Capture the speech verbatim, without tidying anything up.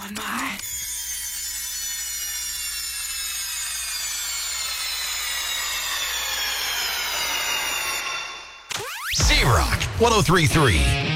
on my. Z-Rock one oh three point three.